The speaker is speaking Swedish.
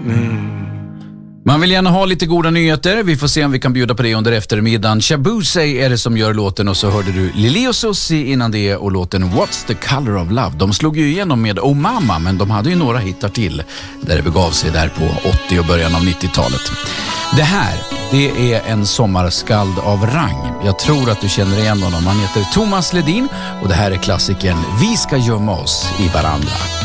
Man vill gärna ha lite goda nyheter. Vi får se om vi kan bjuda på det under eftermiddagen. Shabusey är det som gör låten, och så hörde du Lili och Susie innan det och låten What's the Color of Love. De slog ju igenom med Oh Mama, men de hade ju några hittar till där det begav sig där på 80 och början av 90-talet. Det här, det är en sommarskald av rang. Jag tror att du känner igen honom. Han heter Thomas Ledin och det här är klassikern Vi ska gömma oss i varandra.